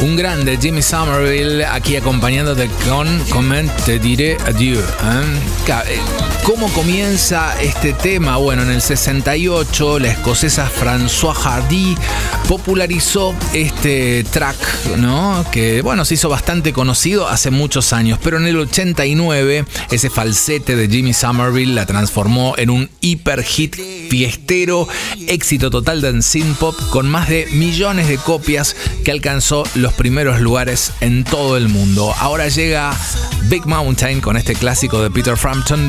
Un grande, Jimmy Somerville, aquí acompañándote con Comment te diré adieu. ¿Cómo comienza este tema? Bueno, en el 68 la escocesa Françoise Hardy popularizó este track, ¿no? Que, bueno, se hizo bastante conocido hace muchos años, pero en el 89 ese falsete de Jimmy Somerville la transformó en un hiper hit fiestero, éxito total de synthpop con más de millones de copias que alcanzó los primeros lugares en todo el mundo. Ahora llega Big Mountain con este clásico de Peter Frampton,